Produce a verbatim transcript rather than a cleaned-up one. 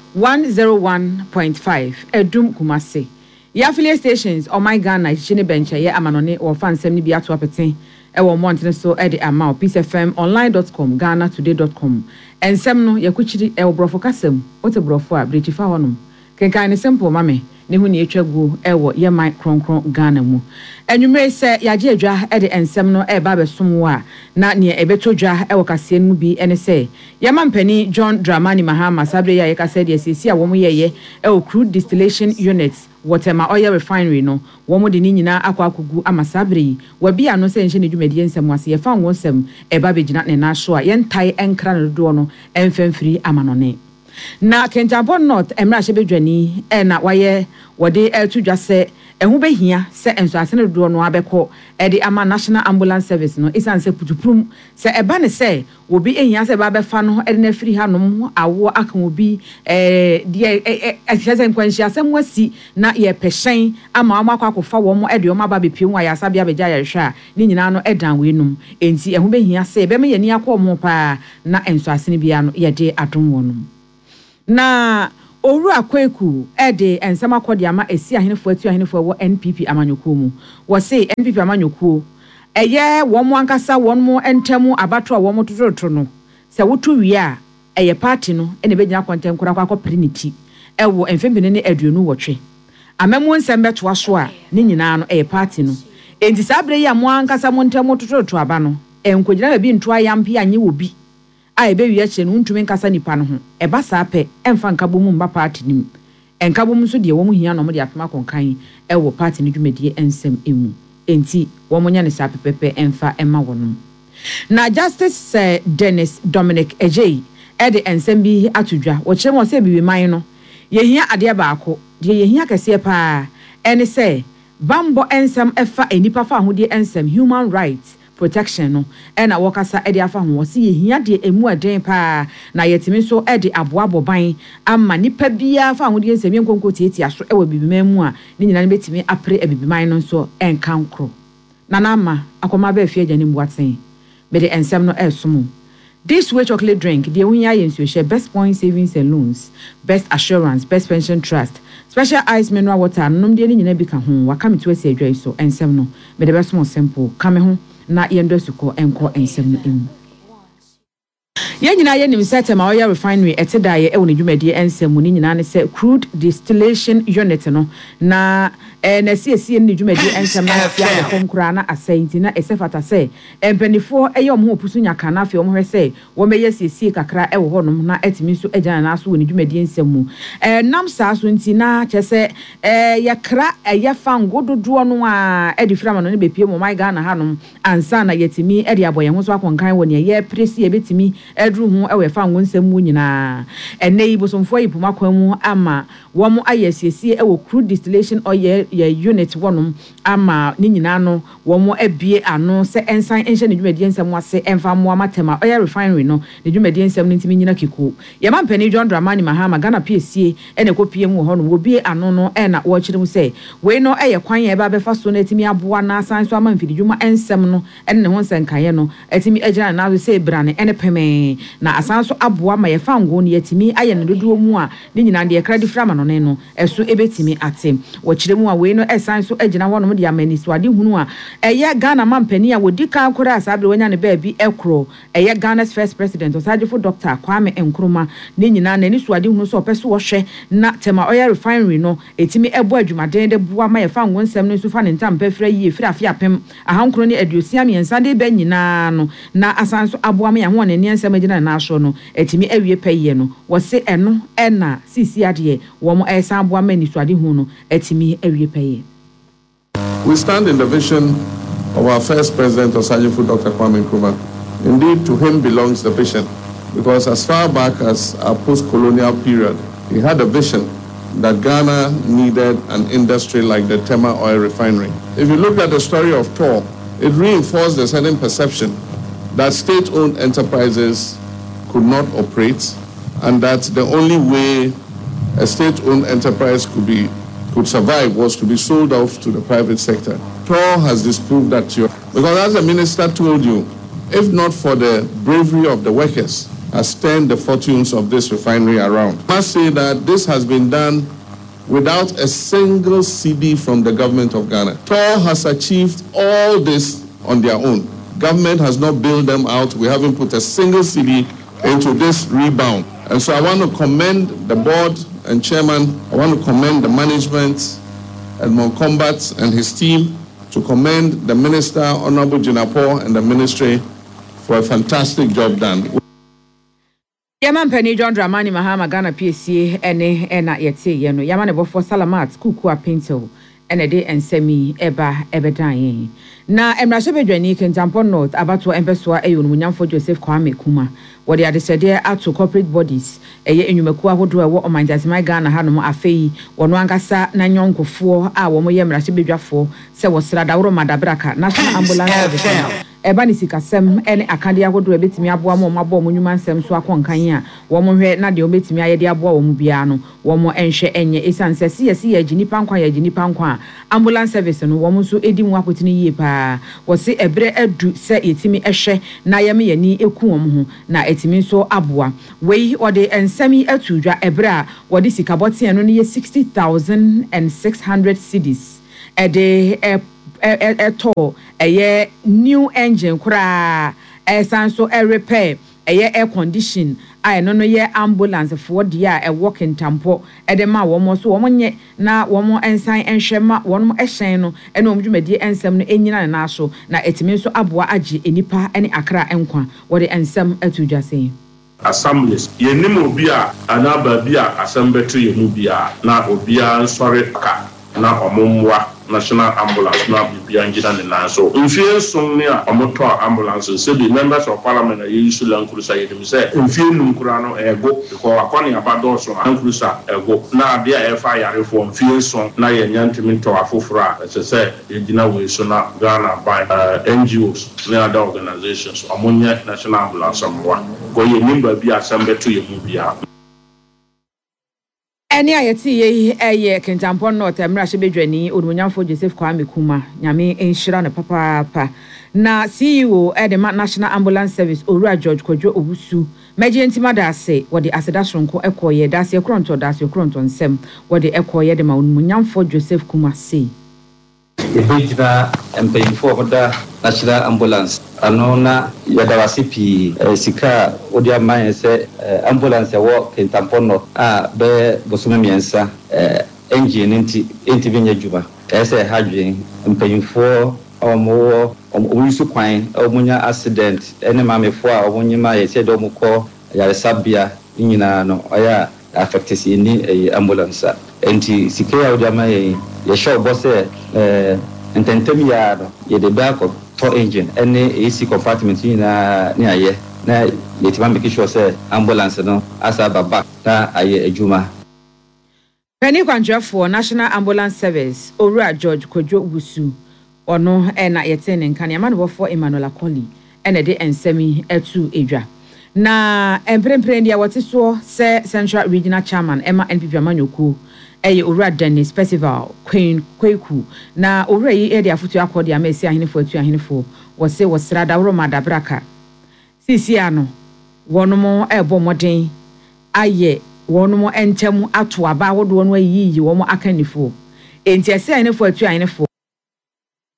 one oh one point five Edum Kumasi. Your affiliate stations, oh my Ghana, Chine Bench, ye Amanone, or fan semi be at Wapetin, Ewa Mountain so Eddie Amau, Peace F M, online dot com, Ghana today dot com. And Semno, Yakuchi, El Brofocasem, what a brofua, British Fawanum. Can kind of simple, mammy. Ne hu ne etwagu ewo ye man kronkron Ghana mu enwumre se yaje adwa e de ensem no e ba besom wo a na ne ebetodwa ewo kase mu bi ene se ye mampani John Dramani Mahama sabre ya ye kase de sisi a wo mo ye ye ewo crude distillation units Whatever oil refinery no womo de ni nyina akwa akogu amasabre wa bia no se nhye ne dwumadi ensem wase ye fa wonsem e ba begina ne na so a ye ntai enkra no do no emfemfiri amanone na Kentabon North emra shebedwani e na waye wode eltu dwase ehu behia se enso asene do no abekọ e de ama National Ambulance Service no isanse putuprum se eba ne se obi ehia se ba befa no e na firi hanom awo akan obi eh de ehia nkwanhia asem wasi na ye pehyen ama ama akwakofa wo mo e de o ma ba bepie mu ayasa bia begya yehwe a ni nyina no edan we num enti ehu behia se be me ye ni akọ mo pa na enso asene bia no ye de adom wonum na oru akweku ede ensema kodi ama esi ahenefo atu ahenefo wo N P P amanyokuo mu wo se N P P amanyokuo eye wo mo ankasa won mo entemu abato a wo mo tototo no se wotu wi a eye party no ene begina konten kura kwa koprinity ewo enfempene ne aduonu wotwe amemu nsembe to aso a ne nyina no eye party no enti sabre ya mo ankasa mo ntemu tototo aba no enkogina bi nto ayampe anye wo bi a ebe wi ache no ntumi nkasa nipa no ho eba saa pe emfa nkabo mu mba party nim enkabo mu so de wo mu hia no mo de atoma konkan e wo party ne dwumedie ensem emu enti wo mo nya ne saa pepepe emfa ema wono na Justice uh, Dennis Dominic Ejei e de ensem bi atodwa wo kire mo se bibi man no ye hia ade baako de ye hia kase pa ene se bambo ensem efa enipa fa ahode ensem human rights protection no ena wokasa ede afa ho wose ye hia de emu aden pa na yetimi so ede aboabo ban ama nipa bia fa ho de nsemi nkonko tietia so ewa bibiman mu a ni nyina ne betimi apre abibiman no so enkankro na na ama akoma ba afia gane mbuaten be de ensem no esomo this way chocolate drink de wunya yensu share best point savings and loans best assurance best pension trust special ice mineral water nom de ni nyina bi ka ho waka meto asi adwai so ensem no be de best more simple kame ho na yendo suko enko ensem no emu ye nyina ye nim setema oil refinery eteda ye e woni dwumadi ensem ni nyina ne se crude distillation unit no na eh na siesie ni dwumadi ensem na afia de konkura na asenti na esefata se empanifo eye omho opusu nyaka na afia omho hwese wo meye siesie kakra e wo honom na etimi so agana na so woni dwumadi ensem mu eh nam sa so nti na kyese eh yakra eye fangododo no a e di frama no ne bepie mo my Ghana hanom ansa na yetimi e di aboye ho so akonkan wo ne ye presi e betimi edru hu ewe fa ngonsem mu nyina ene yi bosomfo yi puma kwamu ama wo mo ayesiesie ewo crude distillation oil ye unit wonum ama ni nyina no wo mo abie ano se ensan enhye ne dwumadi ensem wase emfa mo amatema oil refinery no ne dwumadi ensem no ntimi nyina kiko ye mampani John Dramani Mahama Ghana P S C ene kopie mu ho no wo bie ano no e na wo kyere mu se we no eye kwan ye ba befa so na etimi aboa na asan so ama mfidi dwuma ensem no ene ne ho nsenkaye no etimi agina na so se brane ene peme na asanso aboa ma ye fango ne yetimi aye ne dodo mu a ne nyina de kredi frama no ne no eso ebetimi ate wo kire mu a we no esanso agina wono de amani so ade hunu a eye Ghana mampani a wodi kan kora asabre wonya ne ba bi ekro eye Ghana's first president Osajifo Doctor Kwame Nkrumah ne nyina na ni so ade hunu so opeso wo hwe na tema oil refinery no etimi ebo adwumaden de boa ma ye fango nsem no so fa ne ntam pefra yi fira afia pem ahankro ne aduosia miensa de ba nyina no na asanso aboa ma ye ho ne ne nsem agina na aso no etimi awie peye no wo se eno ena sisi ade wo mo esan aboa ma ni so ade hu no etimi awie peye. We stand in the vision of our first president Osajifo Doctor Kwame Nkrumah. Indeed, to him belongs the vision, because as far back as our post-colonial period, he had a vision that Ghana needed an industry like the Tema Oil Refinery. If you look at the story of Tor, it reinforced a certain perception that state-owned enterprises could not operate, and that the only way a state-owned enterprise could be could survive was to be sold off to the private sector. Tor has disproved that to you. Because as the minister told you, if not for the bravery of the workers, has turned the fortunes of this refinery around. I must say that this has been done without a single C D from the government of Ghana. Tor has achieved all this on their own. Government has not bailed them out. We haven't put a single C D into this rebound. And so I want to commend the board and chairman. I want to commend the management, Edmond Combat and his team, to commend the minister, Honorable Jinapo, and the ministry for a fantastic job done. Yaman Penny John Dramani Mahama Ghana P C ene ena yete yeno Yaman bofo Salamat kuku apinto ene de ensemi eba ebedan na emrashe bedwani Kintampo North abato empeswa eyo munyamfo Joseph Kwame Kuma wode adesede ato corporate bodies eye enwumaku ahodo ewo omanjasema Ghana hanom afei wono ankasa na nyonkofo a wo mo ye emrashe bedwafo se wo srada woro madabraka national ambulance service eba ni sikasem ene akade ahodo ebetimi aboa mo mabo mo nyuma nsem so akonkan a wo mo hwe na de obetimi ayede aboa wo mo bia no wo mo enhwe enye esanse se yesi ye ginipa nkwa ye ginipa nkwa ambulance service no wo mo so edi mu akotini yie pa wo se ebre adu se yetimi ehwe na yem yani eku wo ho na etimi so aboa wei ode ensemi atudwa ebre a wode sikabote no ne sixty thousand six hundred cedis ede e eto eye new engine kura esan so e repair eye air condition ai no no ye ambulance for dia e working tampo e de ma wo mo so wo nye na wo mo ensan enhwema wo mo ehyen no e no omdwumadi ensem no enyina na so na etimi so aboa age enipa ene akra enkwa wo de ensem atudwase assemblies yenim obi a anaba bi a assembeto yemu bia na obi a nsore ka na omomwa national ambulance na bibia ngina ne nan so mfie son ne a omoto ambulance say the members of parliament are use lankrusa yedim say mfie num kura no ego because akoni abado so lankrusa ego na dia e fa yare for mfie son na ye nyantimi to afoforo a say say ngina we so na Ghana by uh, N G Os ne other organizations omonye national ambulance amwa go ye nimba bi asambeto yemu bia eni ayeti ye eye Kintampo North emrashe bedwani onunyamfo Joseph Kwame Kuma nyame enhira ne papa pa na C E O Edema National Ambulance Service Owura George Kwadwo Owusu meje ntima da ase wode aseda sonko ekoye da ase kronto da ase kronto nsem wode ekoye de ma onunyamfo Joseph Kuma say Ebejina empayinfo hoda national ambulance anona yadawasi pi sika odi aman se ambulance wo Kintampo North a be bosome miensa engine nti enti binya juba ese hadwen empayinfo omo omusu kwan omunya accident ene mamefo a omunyima yese do mukọ yaresabia nyina no oya affect si ni ambulance enti sika ya odi aman ye show boss eh intentem ya no ye the back of for engine any A C compartment na ni aye na yetima make sure say ambulance no asa baba na aye ejuma Penny Kwanjafo National Ambulance Service Owura George Kwadwo Owusu ono e na yete ne nkan yama no for Emmanuel Akoli ene de ensemi etu edwa na emprempren dia wote so se Central Regional Chairman Emma N P P Amanyoku eye Owura Dennis Festival Queen Kweku na Owura yi e de afutu akodi amesi ahenefo atu ahenefo wo se wo srada woro madabraka sisi ano wonomo ebo moden aye wonomo entem ato aba wodo no ayiyi wo mo akanifo enti ese ahenefo atu ahenefo